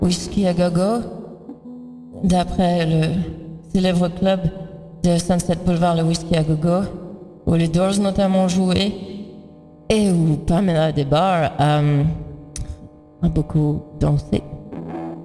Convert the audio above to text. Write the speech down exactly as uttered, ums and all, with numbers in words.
Whisky à Gogo, d'après le célèbre club de Sunset Boulevard, le Whisky à Gogo, où les Doors notamment jouaient, et où Pamela Des Barres euh, a beaucoup dansé.